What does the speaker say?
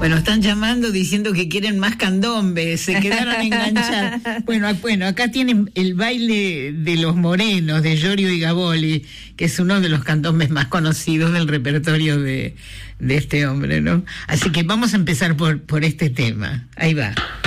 Bueno, están llamando diciendo que quieren más candombe, se quedaron enganchados. Bueno, acá tienen el baile de los morenos, de Yorio y Gaboli, que es uno de los candombes más conocidos del repertorio de este hombre, ¿no? Así que vamos a empezar por este tema. Ahí va.